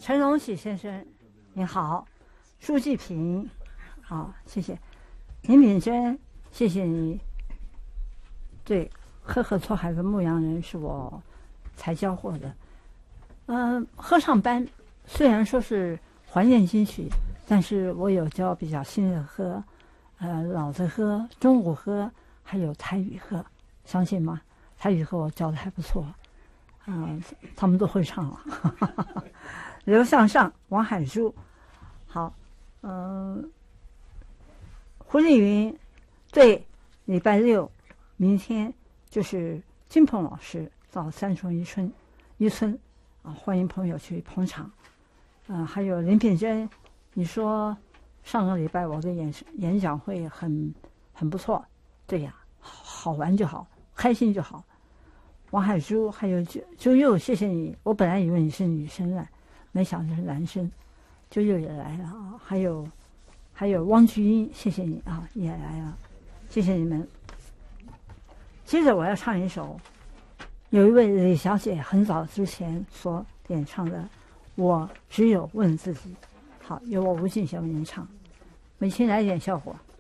陈荣喜先生，您好。朱继平，好，谢谢。林敏珍，谢谢你。对，赫赫错海的牧羊人是我才教过的。合唱班虽然说是怀念金曲，但是我有教比较新的歌，老的歌、中国歌，还有台语歌，相信吗？台语歌我教的还不错，他们都会唱了。刘向上、王海珠，好，胡丽云，对，礼拜六，明天就是金鹏老师到三重渔村啊，欢迎朋友去捧场。还有林品珍，你说上个礼拜我的演讲会很不错，对呀，好玩就好，开心就好。王海珠还有周佑，谢谢你，我本来以为你是女生呢，没想到是男生。周佑也来了啊，还有汪菊英，谢谢你啊，也来了，谢谢你们。接着我要唱一首，有一位李小姐很早之前所演唱的《我只有问自己》，好，由我吴俊贤为您唱，美琴来点效果。